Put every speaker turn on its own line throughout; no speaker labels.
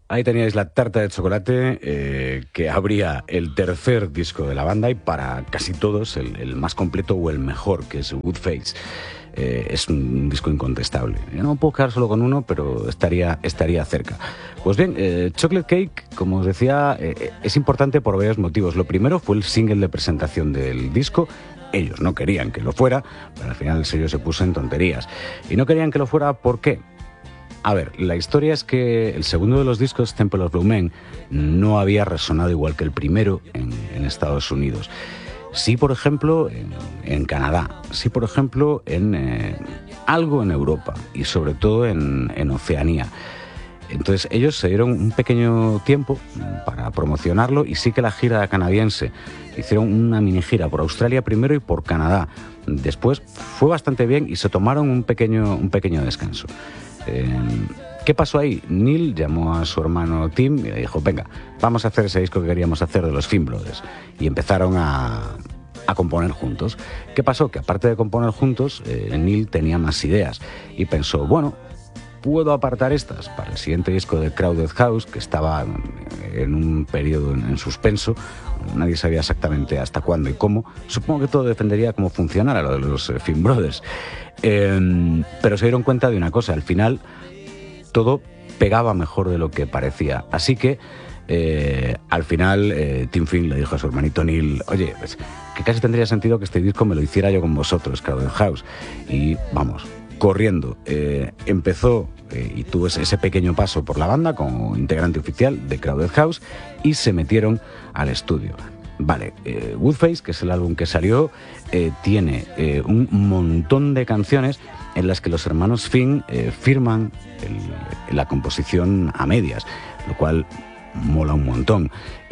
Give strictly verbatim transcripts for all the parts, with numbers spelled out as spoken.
Ahí teníais la tarta de chocolate eh, que abría el tercer disco de la banda y para casi todos el, el más completo o el mejor, que es Woodface. Eh, es un disco incontestable. Yo no me puedo quedar solo con uno, pero estaría, estaría cerca. Pues bien, eh, Chocolate Cake, como os decía, eh, es importante por varios motivos. Lo primero fue el single de presentación del disco. Ellos no querían que lo fuera, pero al final el sello se puso en tonterías. Y no querían que lo fuera, ¿por qué? A ver, la historia es que el segundo de los discos, Temple of Blue Men, no había resonado igual que el primero en, en Estados Unidos. Sí, por ejemplo, en, en Canadá. Sí, por ejemplo, en eh, algo en Europa y sobre todo en, en Oceanía. Entonces ellos se dieron un pequeño tiempo para promocionarlo y sí que la gira canadiense hicieron una mini gira por Australia primero y por Canadá. Después fue bastante bien y se tomaron un pequeño, un pequeño descanso. Eh, ¿Qué pasó ahí? Neil llamó a su hermano Tim y le dijo, venga, vamos a hacer ese disco que queríamos hacer de los Finn Brothers. Y empezaron a, a componer juntos. ¿Qué pasó? Que aparte de componer juntos, eh, Neil tenía más ideas y pensó, bueno, puedo apartar estas para el siguiente disco de Crowded House, que estaba en un periodo en suspenso. Nadie sabía exactamente hasta cuándo y cómo. Supongo que todo dependería de cómo funcionara lo de los eh, Finn Brothers. Eh, pero se dieron cuenta de una cosa, al final todo pegaba mejor de lo que parecía. Así que eh, al final eh, Tim Finn le dijo a su hermanito Neil, oye, pues, que casi tendría sentido que este disco me lo hiciera yo con vosotros, Crowded House. Y vamos, corriendo. Eh, empezó eh, y tuvo ese pequeño paso por la banda como integrante oficial de Crowded House y se metieron al estudio. Vale, eh, Woodface, que es el álbum que salió, eh, tiene eh, un montón de canciones en las que los hermanos Finn eh, firman el, la composición a medias, lo cual mola un montón.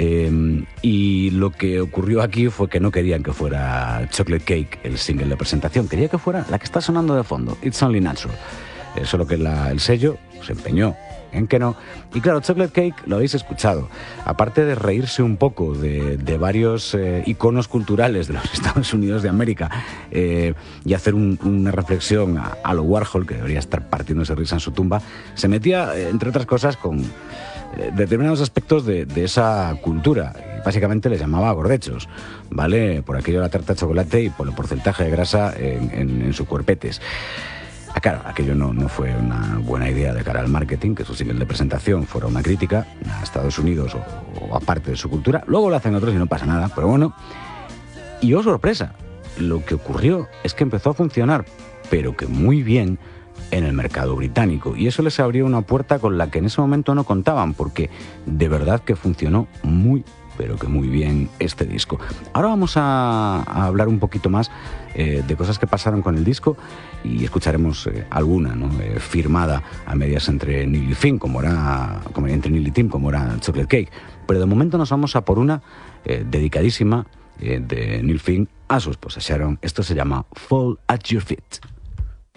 Eh, y lo que ocurrió aquí fue que no querían que fuera Chocolate Cake el single de presentación, quería que fuera la que está sonando de fondo, It's Only Natural. Eh, solo que la, el sello se empeñó en que no. Y claro, Chocolate Cake lo habéis escuchado. Aparte de reírse un poco de, de varios eh, iconos culturales de los Estados Unidos de América eh, y hacer un, una reflexión a, a lo Warhol, que debería estar partiéndose risa en su tumba, se metía, eh, entre otras cosas, con eh, determinados aspectos de, de esa cultura. Y básicamente les llamaba gordechos, ¿vale? Por aquello de la tarta de chocolate y por el porcentaje de grasa en, en, en sus cuerpetes. Ah, claro, aquello no, no fue una buena idea de cara al marketing, que su single de presentación fuera una crítica a Estados Unidos o, o a parte de su cultura. Luego lo hacen otros y no pasa nada, pero bueno. Y oh, sorpresa, lo que ocurrió es que empezó a funcionar, pero que muy bien, en el mercado británico. Y eso les abrió una puerta con la que en ese momento no contaban, porque de verdad que funcionó muy bien. Pero que muy bien este disco. Ahora vamos a, a hablar un poquito más eh, de cosas que pasaron con el disco y escucharemos eh, alguna, ¿no? eh, firmada a medias entre Neil y Finn, como era, como entre Neil y Tim, como era Chocolate Cake. Pero de momento nos vamos a por una eh, dedicadísima eh, de Neil Finn a su esposa Sharon. Esto se llama Fall at Your Feet.